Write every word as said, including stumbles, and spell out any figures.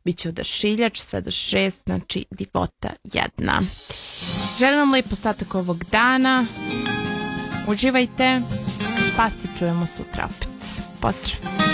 Biće odašiljač sve do šest, znači divota jedna. Želim vam lijep ostatak ovog dana. Uživajte, pa se čujemo sutra opet. Pozdrav!